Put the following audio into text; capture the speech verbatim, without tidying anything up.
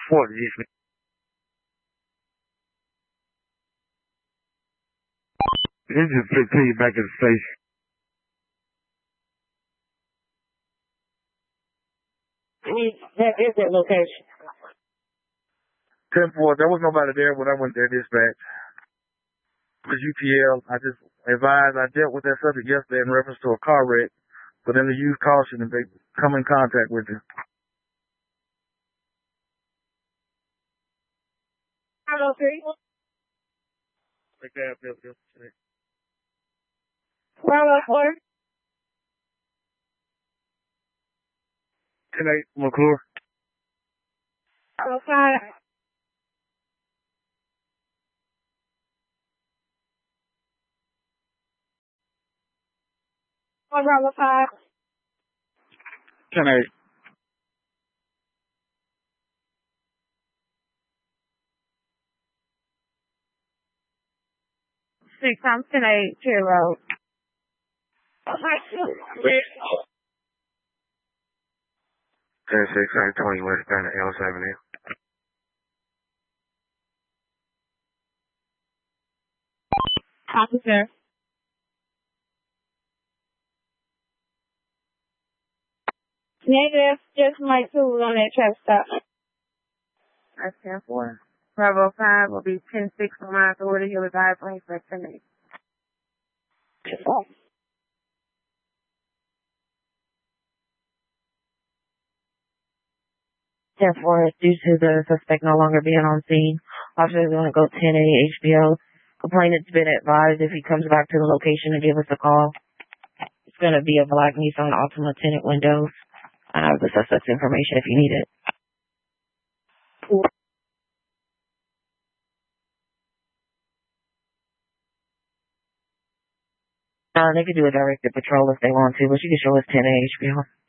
What is this? This is fifteen back in the station. That is that location. ten four, there was nobody there when I went there dispatch. It was U T L. I just advised, I dealt with that subject yesterday in reference to a car wreck, for them to use caution if they come in contact with you. Hello, three. Like that, Bill, Bill. Bravo four. ten eight, McClure. Bravo five. One Bravo five. ten eight. Six times ten eight zero. ten six, nine twenty westbound at Ellis Avenue. Copy, sir. Negative, just my tool on that traffic stop. That's ten four. Bravo five will be ten six on my authority. He'll advise on for ten eight. ten four, due to the suspect no longer being on scene, officers are going to go ten A H B O. Complainant's been advised if he comes back to the location to give us a call. It's going to be a black Nissan Altima tinted windows. I have the suspect's information if you need it. Uh, they could do a directed patrol if they want to, but you can show us ten A H B O.